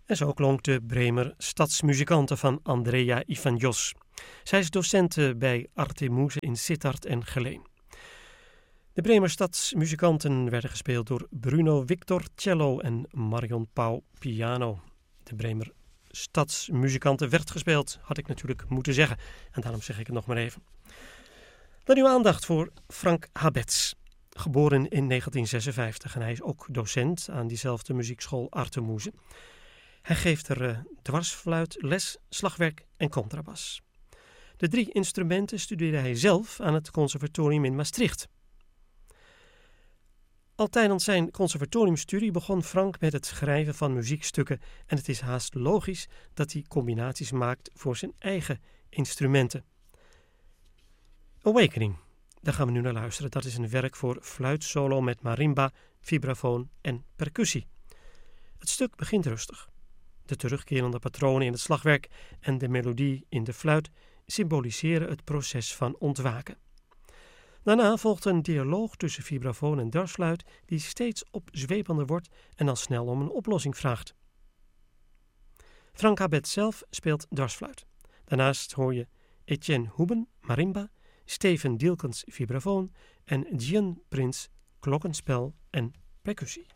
En zo klonk de Bremer Stadsmuzikanten van Andrea Ivanjos. Zij is docent bij Arte Muse in Sittard en Geleen. De Bremer Stadsmuzikanten werden gespeeld door Bruno Victor cello en Marion Pauw piano. De Bremer Stadsmuzikanten werd gespeeld, had ik natuurlijk moeten zeggen. En daarom zeg ik het nog maar even. Dan uw aandacht voor Frank Habets. Geboren in 1956 en hij is ook docent aan diezelfde muziekschool Arte Muse. Hij geeft er dwarsfluit, les, slagwerk en contrabas. De 3 instrumenten studeerde hij zelf aan het conservatorium in Maastricht. Al tijdens zijn conservatoriumstudie begon Frank met het schrijven van muziekstukken en het is haast logisch dat hij combinaties maakt voor zijn eigen instrumenten. Awakening, daar gaan we nu naar luisteren. Dat is een werk voor fluitsolo met marimba, vibrafoon en percussie. Het stuk begint rustig. De terugkerende patronen in het slagwerk en de melodie in de fluit symboliseren het proces van ontwaken. Daarna volgt een dialoog tussen vibrafoon en dwarsfluit die steeds opzwepender wordt en al snel om een oplossing vraagt. Frank Habets zelf speelt dwarsfluit. Daarnaast hoor je Etienne Huben, marimba, Steven Dielkens, vibrafoon en Gian Prins, klokkenspel en percussie.